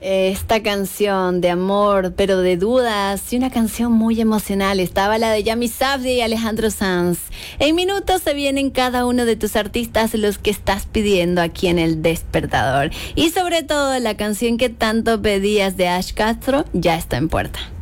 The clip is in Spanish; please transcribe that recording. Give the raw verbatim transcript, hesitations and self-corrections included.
Esta canción de amor, pero de dudas, y una canción muy emocional. Estaba la de Yami Sabdi y Alejandro Sanz. En minutos se vienen cada uno de tus artistas, los que estás pidiendo aquí en El Despertador. Y sobre todo, la canción que tanto pedías de Ash Castro ya está en puerta.